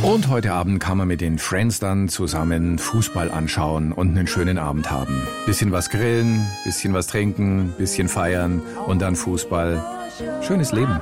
Und heute Abend kann man mit den Friends dann zusammen Fußball anschauen und einen schönen Abend haben. Bisschen was grillen, bisschen was trinken, bisschen feiern und dann Fußball. Schönes Leben.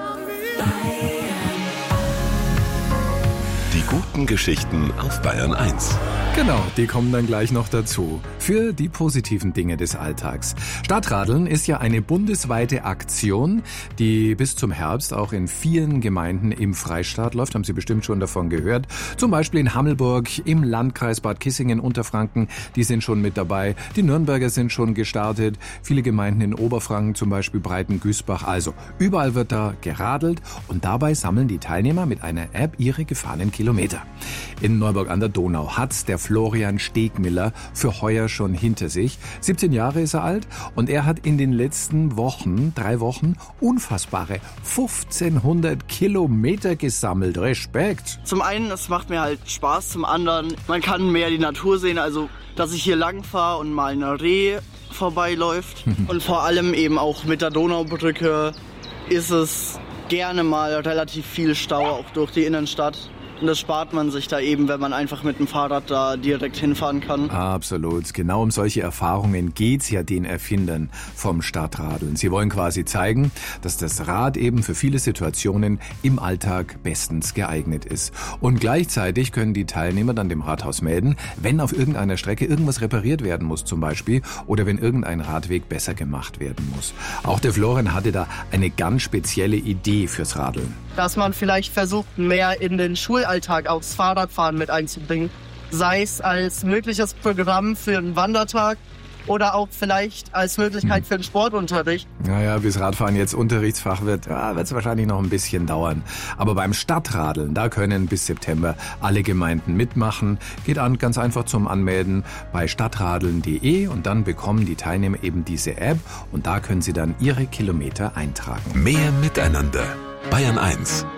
Die guten Geschichten auf Bayern 1. Genau, die kommen dann gleich noch dazu. Für die positiven Dinge des Alltags. Stadtradeln ist ja eine bundesweite Aktion, die bis zum Herbst auch in vielen Gemeinden im Freistaat läuft. Haben Sie bestimmt schon davon gehört. Zum Beispiel in Hammelburg, im Landkreis Bad Kissingen, Unterfranken, die sind schon mit dabei. Die Nürnberger sind schon gestartet. Viele Gemeinden in Oberfranken, zum Beispiel Breitengüßbach. Also überall wird da geradelt und dabei sammeln die Teilnehmer mit einer App ihre gefahrenen Kilometer. In Neuburg an der Donau hat's der Florian Stegmiller für heuer schon hinter sich. 17 Jahre ist er alt und er hat in den letzten Wochen, 3 Wochen, unfassbare 1500 Kilometer gesammelt. Respekt! Zum einen, es macht mir halt Spaß, zum anderen, man kann mehr die Natur sehen, also dass ich hier lang fahre und mal ein Reh vorbeiläuft. Und vor allem eben auch mit der Donaubrücke ist es gerne mal relativ viel Stau, auch durch die Innenstadt. Und das spart man sich da eben, wenn man einfach mit dem Fahrrad da direkt hinfahren kann. Absolut. Genau um solche Erfahrungen geht's ja den Erfindern vom Stadtradeln. Sie wollen quasi zeigen, dass das Rad eben für viele Situationen im Alltag bestens geeignet ist. Und gleichzeitig können die Teilnehmer dann dem Rathaus melden, wenn auf irgendeiner Strecke irgendwas repariert werden muss zum Beispiel oder wenn irgendein Radweg besser gemacht werden muss. Auch der Florian hatte da eine ganz spezielle Idee fürs Radeln. Dass man vielleicht versucht, mehr in den Schulalltag aufs Fahrradfahren mit einzubringen. Sei es als mögliches Programm für einen Wandertag oder auch vielleicht als Möglichkeit für einen Sportunterricht. Naja, bis Radfahren jetzt Unterrichtsfach wird, wird es wahrscheinlich noch ein bisschen dauern. Aber beim Stadtradeln, da können bis September alle Gemeinden mitmachen. Geht an, ganz einfach zum Anmelden bei stadtradeln.de und dann bekommen die Teilnehmer eben diese App und da können sie dann ihre Kilometer eintragen. Mehr Miteinander. Bayern 1